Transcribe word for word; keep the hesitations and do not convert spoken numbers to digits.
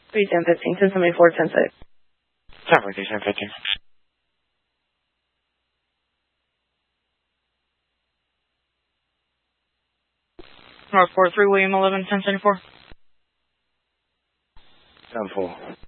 three ten fifteen, ten seventy-four, ten six. ten forty-three, ten fifteen. North four three, William eleven, ten seventy-four. ten four.